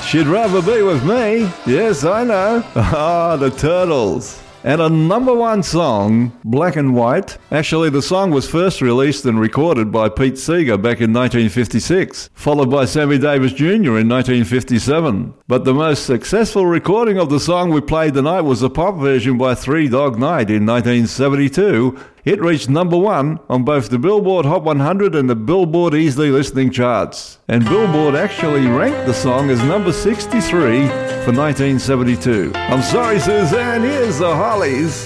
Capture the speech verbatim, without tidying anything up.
She'd Rather Be With Me. Yes, I know. Ah, the Turtles. And a number one song, Black and White. Actually, the song was first released and recorded by Pete Seeger back in nineteen fifty-six, followed by Sammy Davis Junior in nineteen fifty-seven. But the most successful recording of the song we played tonight was a pop version by Three Dog Night in nineteen seventy-two. It reached number one on both the Billboard Hot one hundred and the Billboard Easily Listening charts. And Billboard actually ranked the song as number sixty-three for nineteen seventy-two. I'm sorry, Suzanne, here's the Hollies.